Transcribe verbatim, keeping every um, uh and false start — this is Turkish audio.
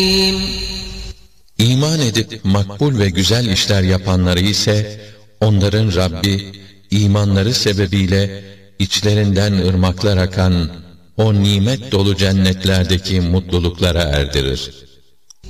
İman edip makbul ve güzel işler yapanları ise onların Rabbi imanları sebebiyle içlerinden ırmaklar akan o nimet dolu cennetlerdeki mutluluklara erdirir.